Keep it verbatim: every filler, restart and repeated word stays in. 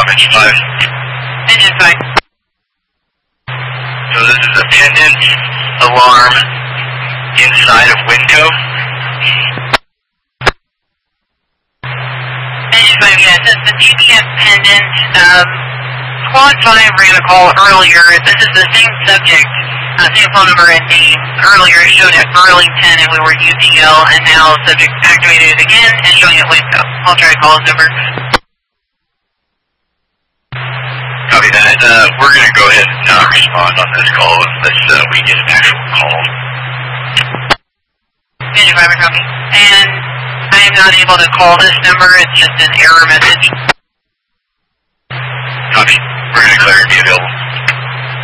from Engine five. Engine five. So this is a pendant alarm inside of Winco. Engine five, yes, it's the T P S pendant. Um, Squad five ran a call earlier. This is the same subject, uh, same phone number and name. Earlier it showed at Burlington and we were U T L, and now the subject activated it again and showing at Winco. I'll try to call his number. Copy that. Uh, we're going to go ahead and not respond on this call unless uh, we get an actual call. Engine five, copy. And I am not able to call this number. It's just an error message. Copy. We're going to declare it be available.